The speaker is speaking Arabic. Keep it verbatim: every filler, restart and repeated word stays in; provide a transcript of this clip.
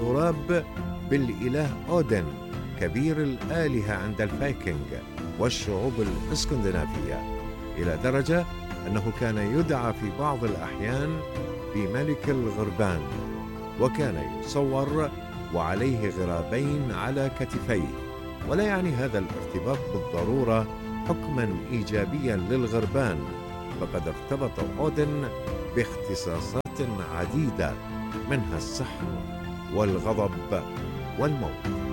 الغراب بالإله أودن كبير الآلهة عند الفايكنج والشعوب الإسكندنافية، إلى درجة أنه كان يدعى في بعض الأحيان بملك الغربان، وكان يصور وعليه غرابين على كتفيه. ولا يعني هذا الارتباط بالضرورة حكما إيجابيا للغربان، فقد ارتبط أودن باختصاصات عديدة منها السحر والغضب والموت.